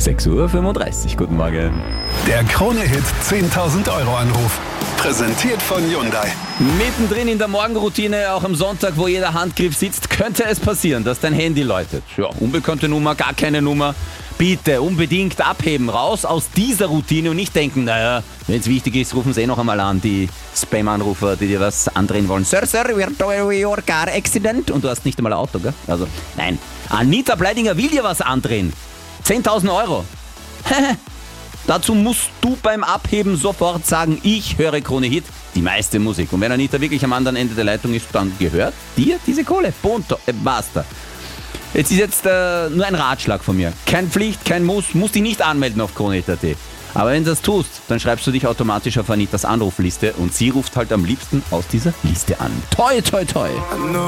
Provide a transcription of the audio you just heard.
6:35 Uhr, guten Morgen. Der Krone-Hit 10.000 Euro Anruf. Präsentiert von Hyundai. Mittendrin in der Morgenroutine, auch am Sonntag, wo jeder Handgriff sitzt, könnte es passieren, dass dein Handy läutet. Ja, unbekannte Nummer, gar keine Nummer. Bitte unbedingt abheben, raus aus dieser Routine und nicht denken, naja, wenn es wichtig ist, rufen sie noch einmal an, die Spam-Anrufer, die dir was andrehen wollen. Sir, your car accident. Und du hast nicht einmal ein Auto, gell? Also, nein. Anita Bleidinger will dir was andrehen. 10.000 Euro. Dazu musst du beim Abheben sofort sagen, ich höre Krone Hit, die meiste Musik. Und wenn Anita wirklich am anderen Ende der Leitung ist, dann gehört dir diese Kohle. Punto. Basta. Jetzt ist nur ein Ratschlag von mir. Kein Pflicht, kein Muss, musst dich nicht anmelden auf kronehit.at. Aber wenn du das tust, dann schreibst du dich automatisch auf Anitas Anrufliste und sie ruft halt am liebsten aus dieser Liste an. Toi, toi, toi.